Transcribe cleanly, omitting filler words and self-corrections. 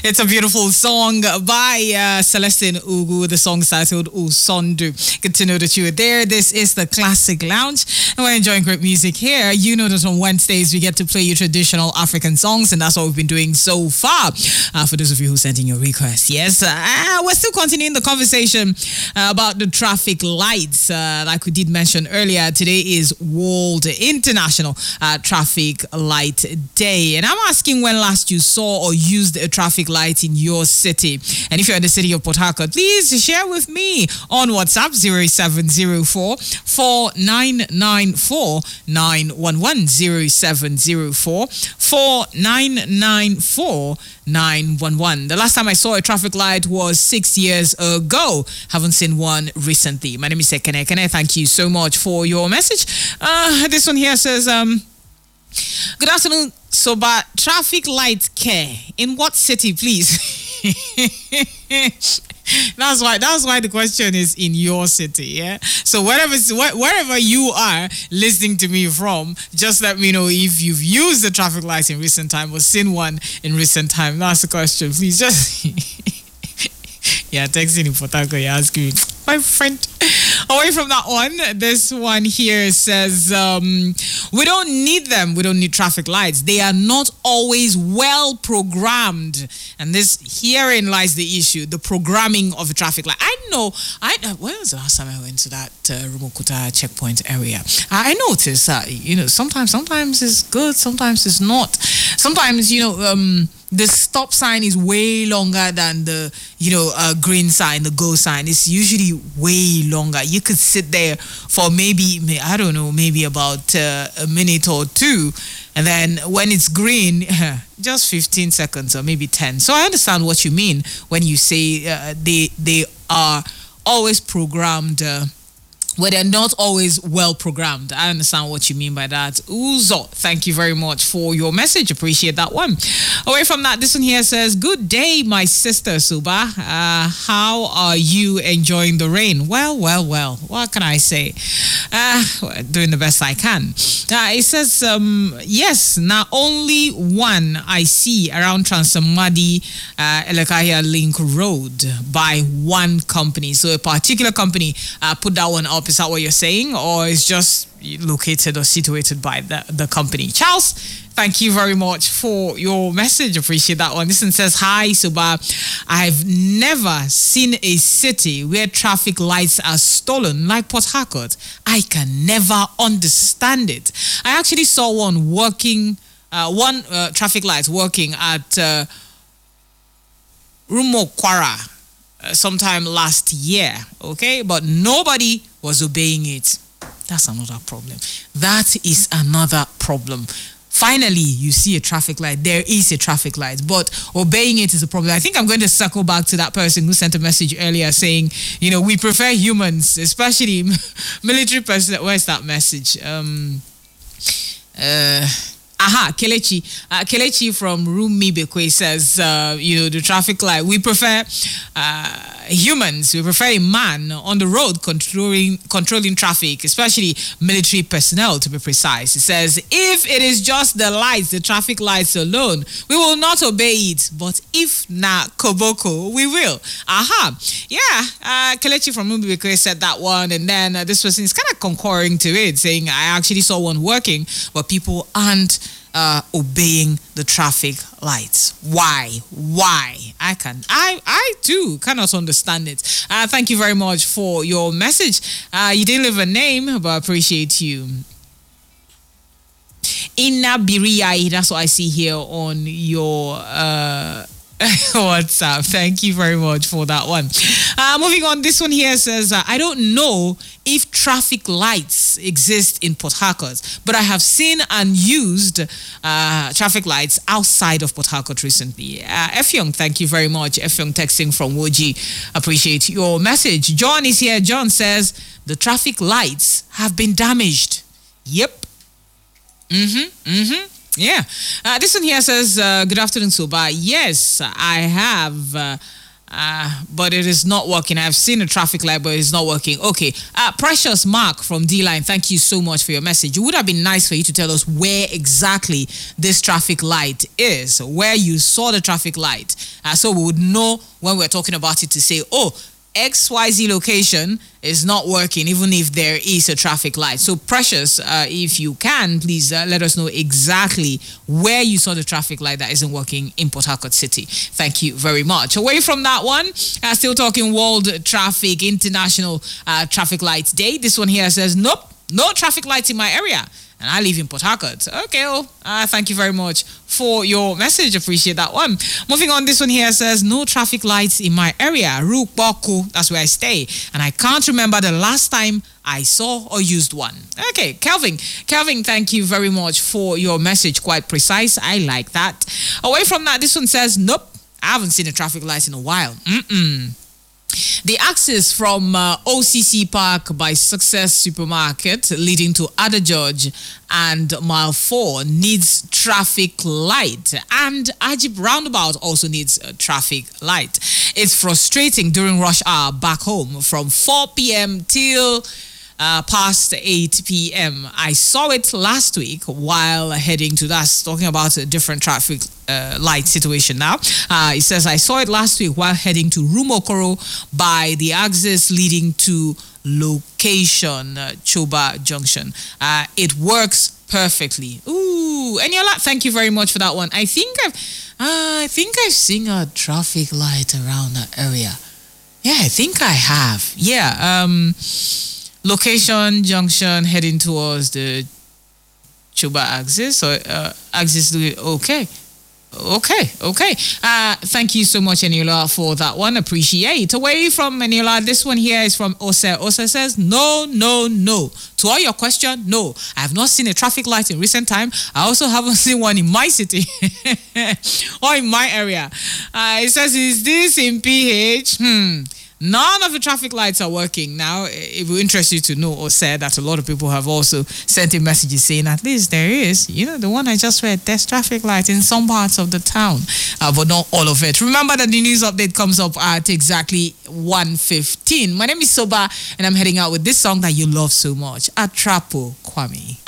It's a beautiful song by Celestine Ugu. The song titled Usondu. Good to know that you are there. This is the Classic Lounge, and we're enjoying great music here. You know that on Wednesdays we get to play you traditional African songs, and that's what we've been doing so far. For those of you who sent in your requests, yes, we're still continuing the conversation about the traffic lights. Like we did mention earlier, today is World International Traffic Light Day, and I'm asking when last you saw or used a traffic light in your city. And if you're in the city of Port Harcourt, please share with me on WhatsApp 0704 4994 911 0704 4994 911. The last time I saw a traffic light was 6 years ago. Haven't seen one recently. My name is Ekene. Ekene, thank you so much for your message. This one here says, good afternoon, Soba. Traffic light care in what city, please? That's why the question is in your city, yeah? So wherever you are listening to me from, just let me know if you've used the traffic lights in recent time or seen one in recent time. That's the question. Please just yeah, texting in Port Harcourt, you're asking me, my friend. Away from that one, this one here says, we don't need them. We don't need traffic lights. They are not always well programmed. And herein lies the issue, the programming of a traffic light. When was the last time I went to that Rumokuta checkpoint area? I noticed that, sometimes it's good, sometimes it's not. Sometimes, the stop sign is way longer than the, green sign, the go sign. It's usually way longer. You could sit there for maybe about a minute or two. And then when it's green, just 15 seconds or maybe 10. So I understand what you mean when you say they are always programmed. Well, they're not always well programmed. I understand what you mean by that. Uzo, thank you very much for your message. Appreciate that one. Away from that, this one here says, good day, my sister Suba. How are you enjoying the rain? Well. What can I say? Doing the best I can. It says, yes, now only one I see around Transamadi Elekahia Link Road by one company. So a particular company put that one up. Is that what you're saying? Or is just located or situated by the company? Charles, thank you very much for your message. Appreciate that one. This one says, hi, Suba. I've never seen a city where traffic lights are stolen like Port Harcourt. I can never understand it. I actually saw one working, traffic lights working at Rumokwara sometime last year, okay? But nobody was obeying it. That's another problem. That is another problem. Finally, you see a traffic light. There is a traffic light, but obeying it is a problem. I think I'm going to circle back to that person who sent a message earlier saying, we prefer humans, especially military personnel. Where's that message? Kelechi. Kelechi from Rumi Bekwe says, the traffic light, we prefer humans. We prefer a man on the road controlling traffic, especially military personnel, to be precise. It says, if it is just the lights, the traffic lights alone, we will not obey it. But if na koboko, we will. Kelechi from Rumi Bekwe said that one, and then this person is kind of concurring to it, saying, I actually saw one working, but people aren't obeying the traffic lights. Why? I too cannot understand it. Thank you very much for your message. You didn't leave a name, but I appreciate you. Inna Biriyai, that's what I see here on your WhatsApp. Thank you very much for that one. Moving on, this one here says, I don't know if traffic lights exist in Port Harcourt, but I have seen and used traffic lights outside of Port Harcourt recently. Efyong, thank you very much. Efyong texting from Woji. Appreciate your message. John is here. John says, the traffic lights have been damaged. Yep. Yeah. This one here says, good afternoon, Soba. Yes, I have but it is not working. I've seen a traffic light, but it's not working. Okay. Precious Mark from D-Line, thank you so much for your message. It would have been nice for you to tell us where exactly this traffic light is, where you saw the traffic light. So we would know when we're talking about it to say, oh, XYZ location is not working, even if there is a traffic light. So, Precious, if you can, please let us know exactly where you saw the traffic light that isn't working in Port Harcourt City. Thank you very much. Away from that one, still talking World Traffic International Traffic Lights Day. This one here says, nope, no traffic lights in my area. And I live in Port Harcourt. Okay, thank you very much for your message. Appreciate that one. Moving on, this one here says, no traffic lights in my area. Rukboku, that's where I stay. And I can't remember the last time I saw or used one. Okay, Kelvin, thank you very much for your message. Quite precise. I like that. Away from that, this one says, nope, I haven't seen a traffic light in a while. The access from OCC Park by Success Supermarket leading to Ada George and Mile 4 needs traffic light, and Ajib Roundabout also needs a traffic light. It's frustrating during rush hour back home from 4 p.m. till past 8 p.m. I saw it last week while heading to that's talking about a different traffic light situation now. It says, I saw it last week while heading to Rumokoro by the axis leading to location, Choba Junction. It works perfectly. Ooh, and thank you very much for that one. I think I've seen a traffic light around that area. Yeah, I think I have. Yeah, location junction heading towards the Chuba axis or axis. Okay. Thank you so much, Eniola, for that one. Appreciate. Away from Eniola, this one here is from Ose. Ose says, no. To all your question, no. I have not seen a traffic light in recent time. I also haven't seen one in my city or in my area. It says, is this in PH? None of the traffic lights are working. Now, it will interest you to know or say that a lot of people have also sent in messages saying at least there is, the one I just read, there's traffic lights in some parts of the town, but not all of it. Remember that the news update comes up at exactly 1:15. My name is Soba, and I'm heading out with this song that you love so much, Atrapo Kwame.